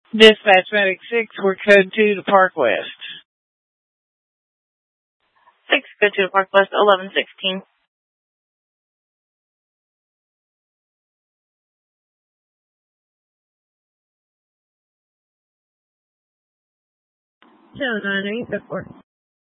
Dispatch Medic 6, we're code 2 to Park West. 6, code 2 to Park West, 1116. Channel 9, are you set for?